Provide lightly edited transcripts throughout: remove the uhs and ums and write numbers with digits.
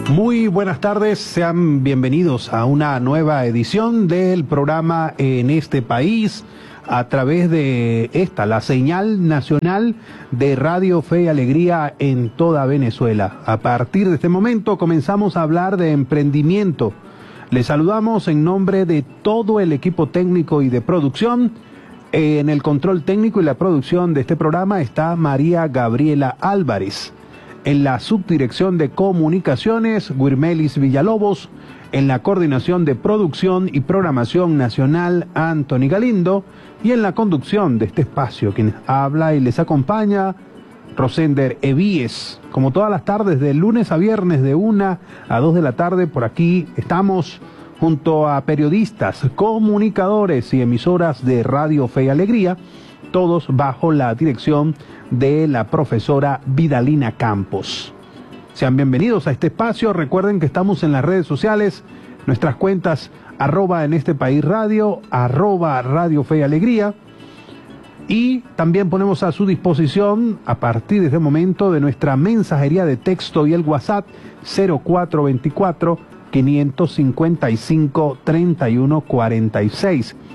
Muy buenas tardes, sean bienvenidos a una nueva edición del programa En este país a través de la señal nacional de Radio Fe y Alegría en toda Venezuela. A partir de este momento comenzamos a hablar de emprendimiento. Les saludamos en nombre de todo el equipo técnico y de producción. En el control técnico y la producción de este programa está María Gabriela Álvarez. En la subdirección de comunicaciones, Guirmelis Villalobos. En la coordinación de producción y programación nacional, Anthony Galindo. Y en la conducción de este espacio, quien habla y les acompaña, Rosender Evíes. Como todas las tardes, de lunes a viernes, de 1 a 2 de la tarde, por aquí estamos junto a periodistas, comunicadores y emisoras de Radio Fe y Alegría, todos bajo la dirección de la profesora Vidalina Campos. Sean bienvenidos a este espacio. Recuerden que estamos en las redes sociales, nuestras cuentas @en este país radio, @Radio Fe y Alegría. Y también ponemos a su disposición, a partir de este momento, de nuestra mensajería de texto y el WhatsApp 0424-555-3146.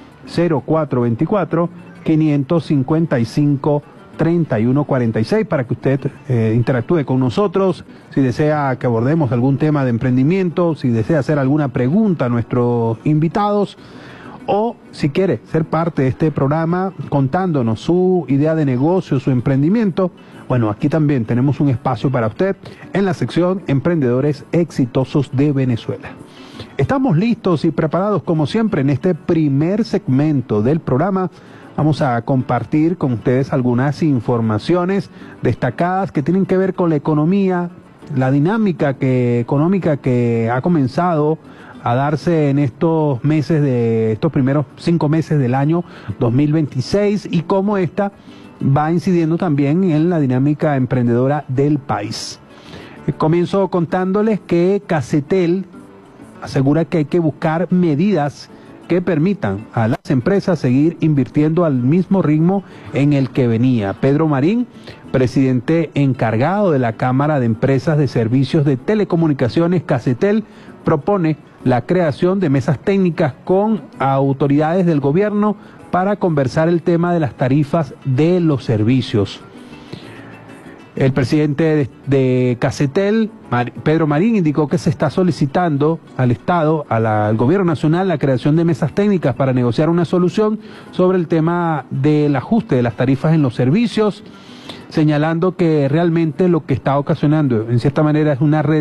0424-555-3146 para que usted interactúe con nosotros, si desea que abordemos algún tema de emprendimiento, si desea hacer alguna pregunta a nuestros invitados, o si quiere ser parte de este programa contándonos su idea de negocio, su emprendimiento. Bueno, aquí también tenemos un espacio para usted en la sección Emprendedores Exitosos de Venezuela. Estamos listos y preparados como siempre en este primer segmento del programa. Vamos a compartir con ustedes algunas informaciones destacadas que tienen que ver con la economía, la dinámica económica que ha comenzado a darse en estos primeros 5 meses del año 2026 y cómo esta va incidiendo también en la dinámica emprendedora del país. Comienzo contándoles que Casetel asegura que hay que buscar medidas que permitan a las empresas seguir invirtiendo al mismo ritmo en el que venía. Pedro Marín, presidente encargado de la Cámara de Empresas de Servicios de Telecomunicaciones, Casetel, propone la creación de mesas técnicas con autoridades del gobierno para conversar el tema de las tarifas de los servicios. El presidente de Casetel, Pedro Marín, indicó que se está solicitando al Estado, al Gobierno Nacional, la creación de mesas técnicas para negociar una solución sobre el tema del ajuste de las tarifas en los servicios, señalando que realmente lo que está ocasionando, en cierta manera, es una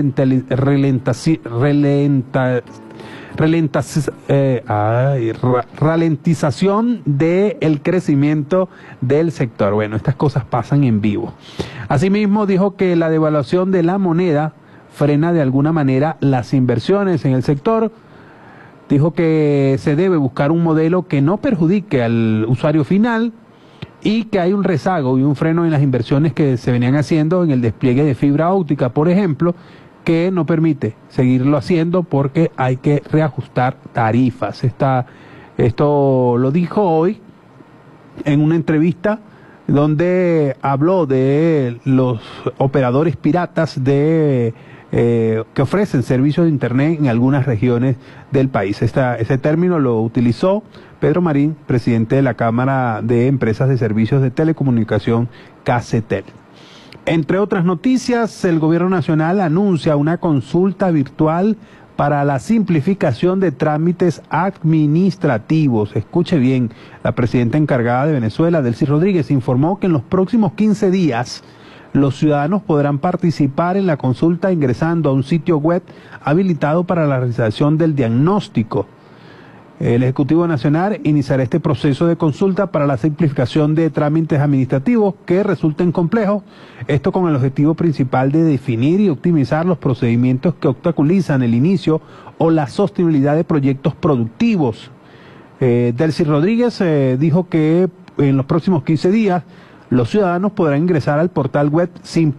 ralentización del crecimiento del sector. Bueno, estas cosas pasan en vivo. Asimismo, dijo que la devaluación de la moneda frena de alguna manera las inversiones en el sector. Dijo que se debe buscar un modelo que no perjudique al usuario final y que hay un rezago y un freno en las inversiones que se venían haciendo en el despliegue de fibra óptica, por ejemplo, que no permite seguirlo haciendo porque hay que reajustar tarifas. Esto lo dijo hoy en una entrevista donde habló de los operadores piratas que ofrecen servicios de internet en algunas regiones del país. Ese término lo utilizó Pedro Marín, presidente de la Cámara de Empresas de Servicios de Telecomunicación, Casetel. Entre otras noticias, el Gobierno Nacional anuncia una consulta virtual para la simplificación de trámites administrativos. Escuche bien, la presidenta encargada de Venezuela, Delcy Rodríguez, informó que en los próximos 15 días los ciudadanos podrán participar en la consulta ingresando a un sitio web habilitado para la realización del diagnóstico. El Ejecutivo Nacional iniciará este proceso de consulta para la simplificación de trámites administrativos que resulten complejos, esto con el objetivo principal de definir y optimizar los procedimientos que obstaculizan el inicio o la sostenibilidad de proyectos productivos. Delcy Rodríguez dijo que en los próximos 15 días los ciudadanos podrán ingresar al portal web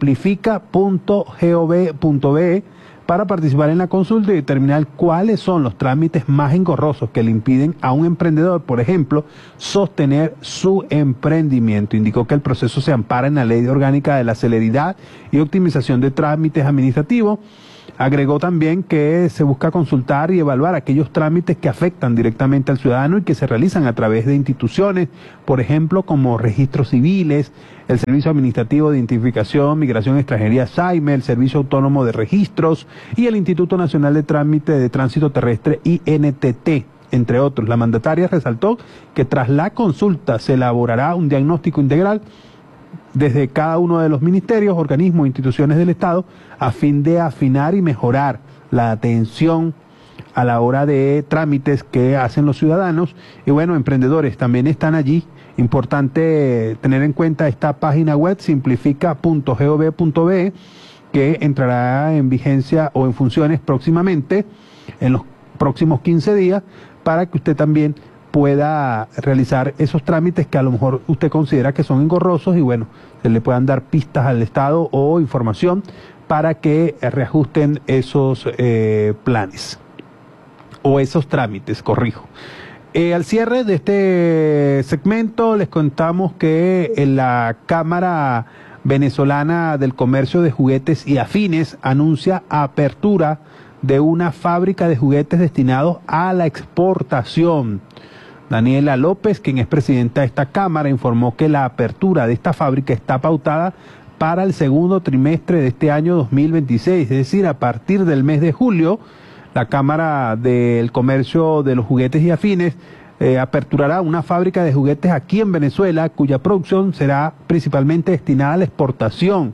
simplifica.gov.be para participar en la consulta y determinar cuáles son los trámites más engorrosos que le impiden a un emprendedor, por ejemplo, sostener su emprendimiento. Indicó que el proceso se ampara en la Ley Orgánica de la Celeridad y Optimización de Trámites Administrativos Agregó también que se busca consultar y evaluar aquellos trámites que afectan directamente al ciudadano y que se realizan a través de instituciones, por ejemplo, como registros civiles, el Servicio Administrativo de Identificación, Migración y Extranjería, SAIME, el Servicio Autónomo de Registros y el Instituto Nacional de Tránsito Terrestre, INTT, entre otros. La mandataria resaltó que tras la consulta se elaborará un diagnóstico integral desde cada uno de los ministerios, organismos e instituciones del Estado a fin de afinar y mejorar la atención a la hora de trámites que hacen los ciudadanos. Y bueno, emprendedores también están allí. Importante tener en cuenta esta página web simplifica.gov.be, que entrará en vigencia o en funciones próximamente, en los próximos 15 días, para que usted también pueda realizar esos trámites que a lo mejor usted considera que son engorrosos y bueno, se le puedan dar pistas al Estado o información para que reajusten esos planes o esos trámites, corrijo. Al cierre de este segmento les contamos que en la Cámara Venezolana del Comercio de Juguetes y Afines anuncia apertura de una fábrica de juguetes destinados a la exportación. Daniela López, quien es presidenta de esta Cámara, informó que la apertura de esta fábrica está pautada para el segundo trimestre de este año 2026, es decir, a partir del mes de julio. La Cámara del Comercio de los Juguetes y Afines aperturará una fábrica de juguetes aquí en Venezuela, cuya producción será principalmente destinada a la exportación.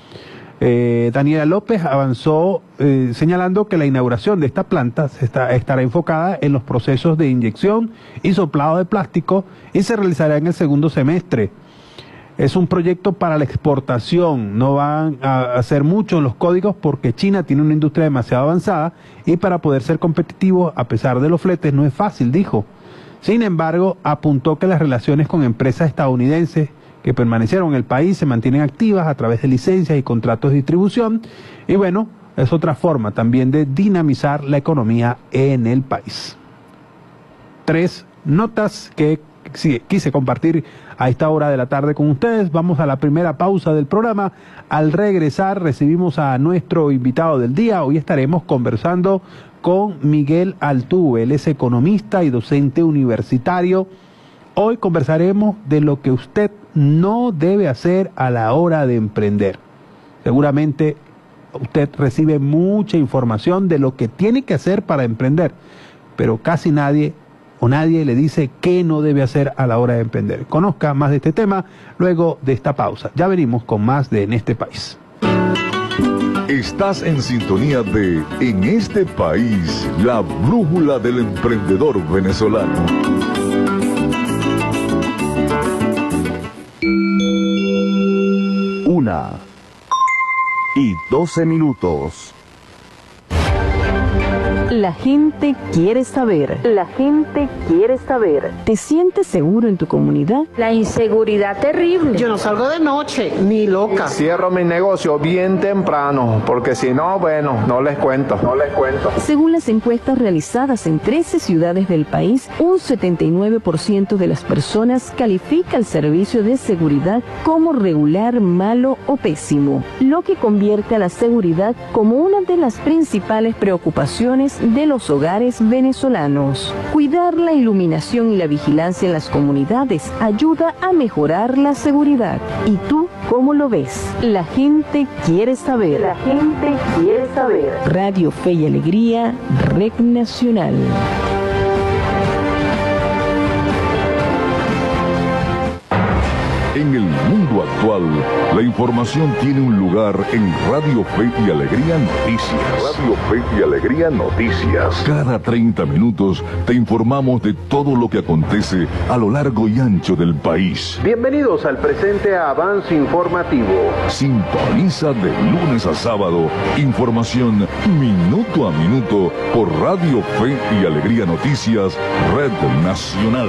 Daniela López avanzó señalando que la inauguración de esta planta estará enfocada en los procesos de inyección y soplado de plástico y se realizará en el segundo semestre. Es un proyecto para la exportación, no van a hacer mucho los códigos porque China tiene una industria demasiado avanzada y para poder ser competitivo a pesar de los fletes no es fácil, dijo. Sin embargo, apuntó que las relaciones con empresas estadounidenses que permanecieron en el país se mantienen activas a través de licencias y contratos de distribución y bueno, es otra forma también de dinamizar la economía en el país. 3 notas que quise compartir a esta hora de la tarde con ustedes. Vamos a la primera pausa del programa. Al regresar recibimos a nuestro invitado del día. Hoy estaremos conversando con Miguel Altuve. Él es economista y docente universitario. Hoy conversaremos de lo que usted no debe hacer a la hora de emprender. Seguramente usted recibe mucha información de lo que tiene que hacer para emprender, pero casi nadie le dice qué no debe hacer a la hora de emprender. Conozca más de este tema luego de esta pausa. Ya venimos con más de En este País. Estás en sintonía de En este País, la brújula del emprendedor venezolano. 1:12. La gente quiere saber. La gente quiere saber. ¿Te sientes seguro en tu comunidad? La inseguridad terrible. Yo no salgo de noche, ni loca. Cierro mi negocio bien temprano, porque si no, bueno, no les cuento. Según las encuestas realizadas en 13 ciudades del país, un 79% de las personas califica el servicio de seguridad como regular, malo o pésimo, lo que convierte a la seguridad como una de las principales preocupaciones de los hogares venezolanos. Cuidar la iluminación y la vigilancia en las comunidades ayuda a mejorar la seguridad. ¿Y tú cómo lo ves? La gente quiere saber. La gente quiere saber. Radio Fe y Alegría, Red Nacional. En el mundo actual, la información tiene un lugar en Radio Fe y Alegría Noticias. Radio Fe y Alegría Noticias. Cada 30 minutos te informamos de todo lo que acontece a lo largo y ancho del país. Bienvenidos al presente avance informativo. Sintoniza de lunes a sábado información minuto a minuto por Radio Fe y Alegría Noticias, Red Nacional.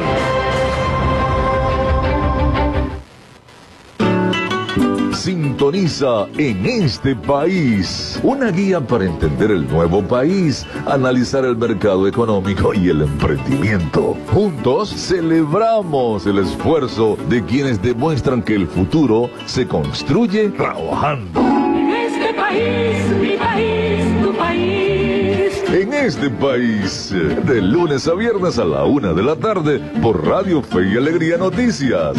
Sintoniza En este País, una guía para entender el nuevo país, analizar el mercado económico y el emprendimiento. Juntos celebramos el esfuerzo de quienes demuestran que el futuro se construye trabajando. En este país, mi país, tu país. este país. De lunes a viernes a la 1 de la tarde por Radio Fe y Alegría Noticias.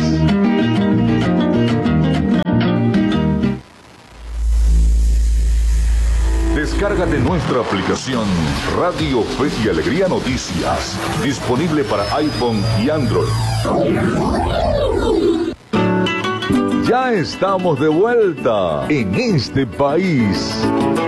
Descárgate nuestra aplicación Radio Fe y Alegría Noticias, disponible para iPhone y Android. Ya estamos de vuelta en este país.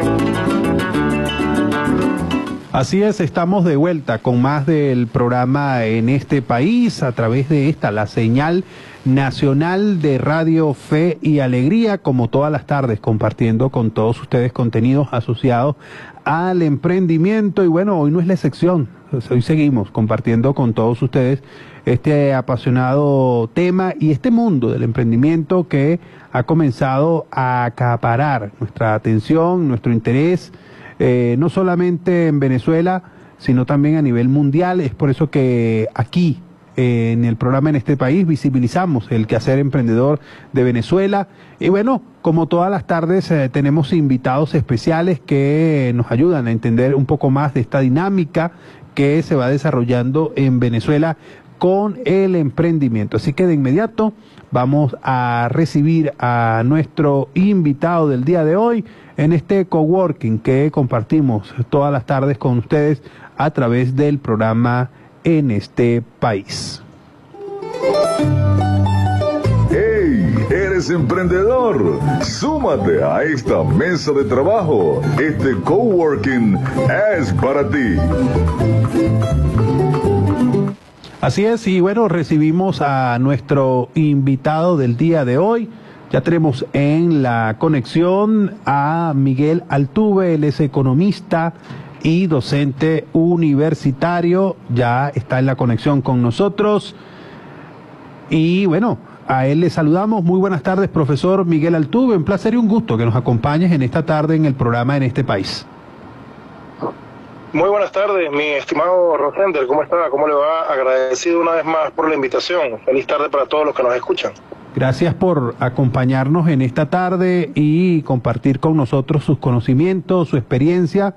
Así es, estamos de vuelta con más del programa En este país a través de la señal nacional de Radio Fe y Alegría, como todas las tardes, compartiendo con todos ustedes contenidos asociados al emprendimiento. Y bueno, hoy no es la excepción, hoy seguimos compartiendo con todos ustedes este apasionado tema y este mundo del emprendimiento que ha comenzado a acaparar nuestra atención, nuestro interés, no solamente en Venezuela, sino también a nivel mundial. Es por eso que aquí, en el programa En este país, visibilizamos el quehacer emprendedor de Venezuela. Y bueno, como todas las tardes, tenemos invitados especiales que nos ayudan a entender un poco más de esta dinámica que se va desarrollando en Venezuela con el emprendimiento. Así que de inmediato vamos a recibir a nuestro invitado del día de hoy en este coworking que compartimos todas las tardes con ustedes a través del programa En este país. ¡Hey! ¿Eres emprendedor? Súmate a esta mesa de trabajo. Este coworking es para ti. Así es, y bueno, recibimos a nuestro invitado del día de hoy. Ya tenemos en la conexión a Miguel Altuve, él es economista y docente universitario, ya está en la conexión con nosotros. Y bueno, a él le saludamos. Muy buenas tardes, profesor Miguel Altuve, un placer y un gusto que nos acompañes en esta tarde en el programa En este país. Muy buenas tardes, mi estimado Rosender, ¿cómo está? ¿Cómo le va? Agradecido una vez más por la invitación. Feliz tarde para todos los que nos escuchan. Gracias por acompañarnos en esta tarde y compartir con nosotros sus conocimientos, su experiencia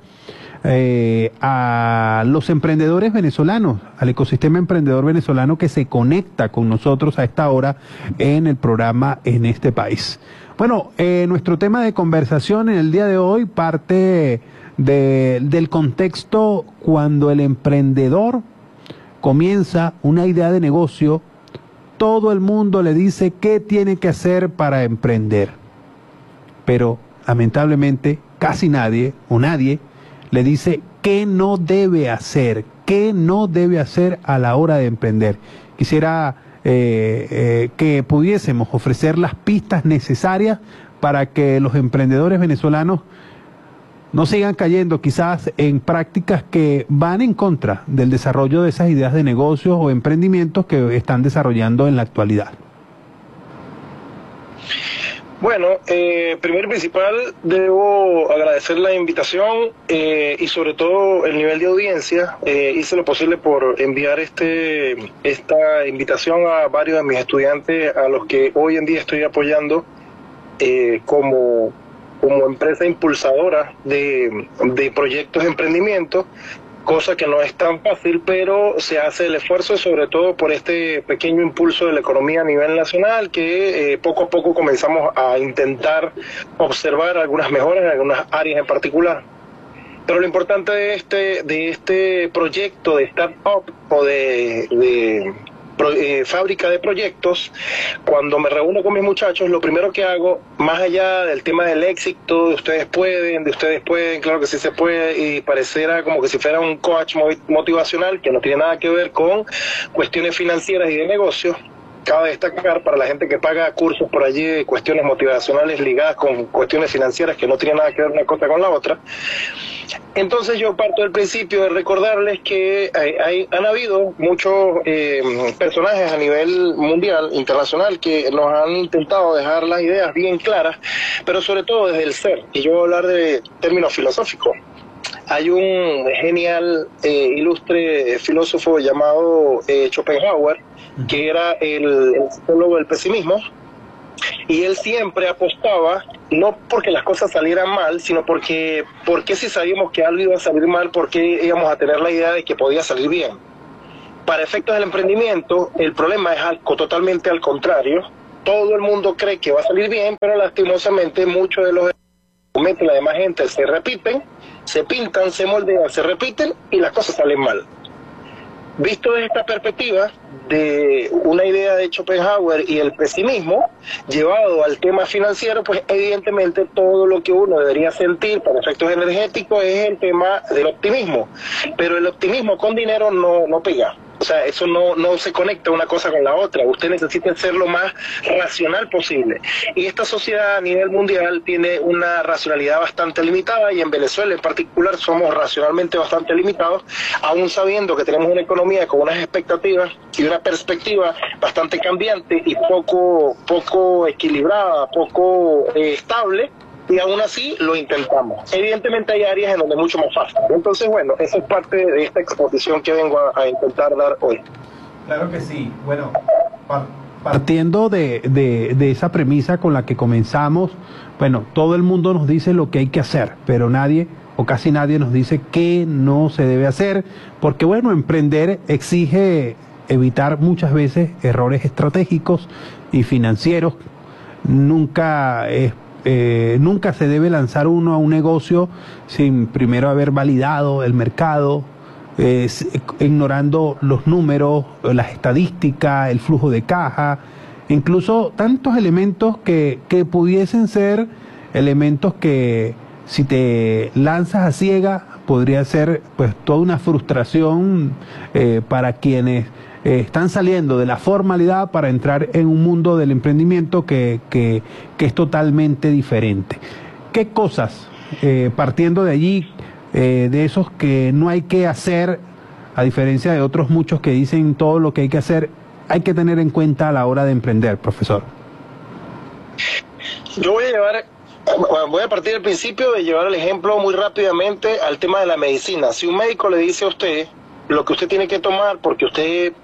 a los emprendedores venezolanos, al ecosistema emprendedor venezolano que se conecta con nosotros a esta hora en el programa En este país. Bueno, nuestro tema de conversación en el día de hoy parte del contexto cuando el emprendedor comienza una idea de negocio. Todo el mundo le dice qué tiene que hacer para emprender, pero lamentablemente casi nadie o nadie le dice qué no debe hacer a la hora de emprender. Quisiera que pudiésemos ofrecer las pistas necesarias para que los emprendedores venezolanos no sigan cayendo quizás en prácticas que van en contra del desarrollo de esas ideas de negocios o emprendimientos que están desarrollando en la actualidad. Bueno, primero y principal debo agradecer la invitación y sobre todo el nivel de audiencia. Hice lo posible por enviar esta invitación a varios de mis estudiantes a los que hoy en día estoy apoyando como empresa impulsadora de proyectos de emprendimiento, cosa que no es tan fácil, pero se hace el esfuerzo sobre todo por este pequeño impulso de la economía a nivel nacional que poco a poco comenzamos a intentar observar algunas mejoras en algunas áreas en particular. Pero lo importante de este proyecto de startup o de fábrica de proyectos, cuando me reúno con mis muchachos, lo primero que hago, más allá del tema del éxito, de ustedes pueden, claro que sí se puede, y pareciera como que si fuera un coach motivacional, que no tiene nada que ver con cuestiones financieras y de negocios. Cabe destacar para la gente que paga cursos por allí, cuestiones motivacionales ligadas con cuestiones financieras que no tienen nada que ver una cosa con la otra. Entonces yo parto del principio de recordarles que han habido muchos personajes a nivel mundial, internacional, que nos han intentado dejar las ideas bien claras, pero sobre todo desde el ser. Y yo voy a hablar de términos filosóficos. Hay un genial, ilustre filósofo llamado Schopenhauer, que era el psicólogo del pesimismo, y él siempre apostaba no porque las cosas salieran mal, sino porque si sabíamos que algo iba a salir mal, ¿por qué íbamos a tener la idea de que podía salir bien? Para efectos del emprendimiento, el problema es totalmente al contrario. Todo el mundo cree que va a salir bien, pero lastimosamente muchos de los cometen la demás gente se repiten, se pintan, se moldean, se repiten y las cosas salen mal. Visto desde esta perspectiva de una idea de Schopenhauer y el pesimismo llevado al tema financiero, pues evidentemente todo lo que uno debería sentir para efectos energéticos es el tema del optimismo, pero el optimismo con dinero no pega. O sea, eso no se conecta una cosa con la otra. Usted necesita ser lo más racional posible. Y esta sociedad a nivel mundial tiene una racionalidad bastante limitada, y en Venezuela en particular somos racionalmente bastante limitados, aún sabiendo que tenemos una economía con unas expectativas y una perspectiva bastante cambiante y poco equilibrada, poco estable. Y aún así lo intentamos. Evidentemente hay áreas en donde es mucho más fácil. Entonces, bueno, esa es parte de esta exposición que vengo a intentar dar hoy. Claro que sí. Bueno, partiendo de esa premisa con la que comenzamos, bueno, todo el mundo nos dice lo que hay que hacer, pero nadie o casi nadie nos dice qué no se debe hacer, porque bueno, emprender exige evitar muchas veces errores estratégicos y financieros. Nunca se debe lanzar uno a un negocio sin primero haber validado el mercado, ignorando los números, las estadísticas, el flujo de caja, incluso tantos elementos que pudiesen ser elementos que si te lanzas a ciega podría ser pues toda una frustración para quienes están saliendo de la formalidad para entrar en un mundo del emprendimiento que es totalmente diferente. ¿Qué cosas, partiendo de allí, de esos que no hay que hacer, a diferencia de otros muchos que dicen todo lo que hay que hacer, hay que tener en cuenta a la hora de emprender, profesor? Yo voy a partir del principio de llevar el ejemplo muy rápidamente al tema de la medicina. Si un médico le dice a usted lo que usted tiene que tomar porque usted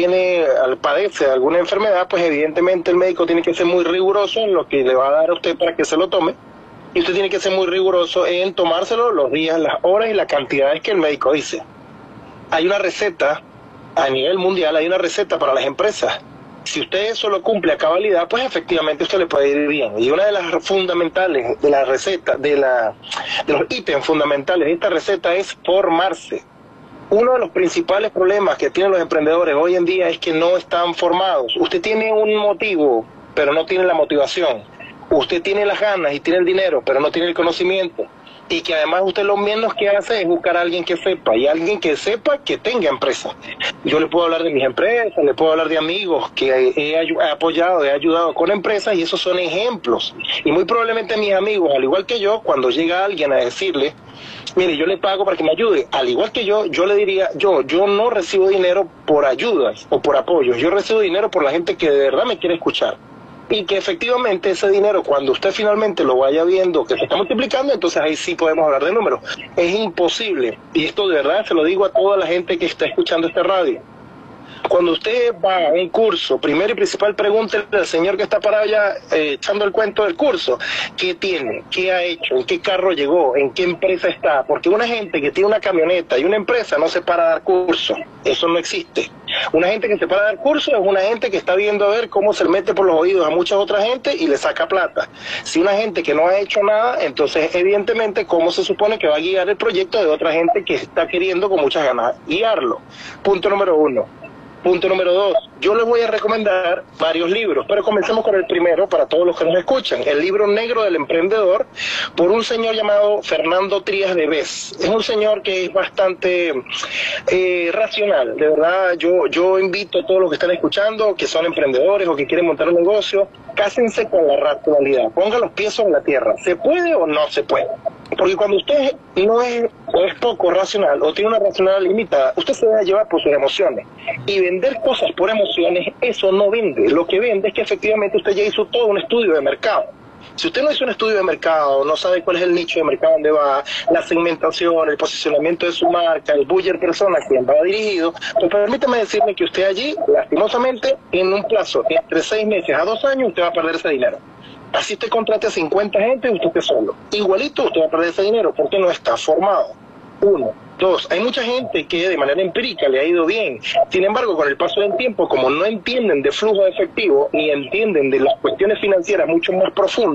padece de alguna enfermedad, pues evidentemente el médico tiene que ser muy riguroso en lo que le va a dar a usted para que se lo tome, y usted tiene que ser muy riguroso en tomárselo los días, las horas y las cantidades que el médico dice. Hay una receta a nivel mundial, hay una receta para las empresas. Si usted eso lo cumple a cabalidad, pues efectivamente usted le puede ir bien. Y una de las fundamentales de la receta, de los ítems fundamentales de esta receta es formarse. Uno de los principales problemas que tienen los emprendedores hoy en día es que no están formados. Usted tiene un motivo, pero no tiene la motivación. Usted tiene las ganas y tiene el dinero, pero no tiene el conocimiento. Y que además usted lo menos que hace es buscar a alguien que sepa, y alguien que sepa que tenga empresa. Yo le puedo hablar de mis empresas, le puedo hablar de amigos que he apoyado, he ayudado con empresas, y esos son ejemplos. Y muy probablemente mis amigos, al igual que yo, cuando llega alguien a decirle, mire, yo le pago para que me ayude, al igual que yo le diría, yo no recibo dinero por ayudas o por apoyos, yo recibo dinero por la gente que de verdad me quiere escuchar. Y que efectivamente ese dinero, cuando usted finalmente lo vaya viendo que se está multiplicando, entonces ahí sí podemos hablar de números. Es imposible, y esto de verdad se lo digo a toda la gente que está escuchando esta radio. Cuando usted va a un curso, primero y principal, pregúntele al señor que está parado allá echando el cuento del curso, ¿qué tiene? ¿Qué ha hecho? ¿En qué carro llegó? ¿En qué empresa está? Porque una gente que tiene una camioneta y una empresa no se para a dar curso. Eso no existe. Una gente que se para a dar curso es una gente que está viendo a ver cómo se le mete por los oídos a mucha otra gente y le saca plata. Si una gente que no ha hecho nada, entonces evidentemente cómo se supone que va a guiar el proyecto de otra gente que está queriendo con muchas ganas guiarlo. Punto número 1. Punto número 2, yo les voy a recomendar varios libros, pero comencemos con el primero para todos los que nos escuchan. El libro negro del emprendedor, por un señor llamado Fernando Trías de Bes. Es un señor que es bastante racional. De verdad, yo invito a todos los que están escuchando, que son emprendedores o que quieren montar un negocio, cásense con la racionalidad, pongan los pies sobre la tierra. ¿Se puede o no se puede? Porque cuando usted no es o es poco racional o tiene una racionalidad limitada, usted se debe llevar por sus emociones. Y vender cosas por emociones, eso no vende. Lo que vende es que efectivamente usted ya hizo todo un estudio de mercado. Si usted no hizo un estudio de mercado, no sabe cuál es el nicho de mercado donde va, la segmentación, el posicionamiento de su marca, el buyer persona a quien va dirigido, pues permítame decirle que usted allí, lastimosamente, en un plazo entre 6 meses a 2 años, usted va a perder ese dinero. Así usted contrate a 50 gente y usted esté solo. Igualito usted va a perder ese dinero porque no está formado. 1. 2. Hay mucha gente que de manera empírica le ha ido bien. Sin embargo, con el paso del tiempo, como no entienden de flujo de efectivo, ni entienden de las cuestiones financieras mucho más profundas,